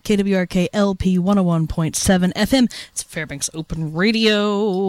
KWRK LP 101.7 FM. It's Fairbanks Open Radio.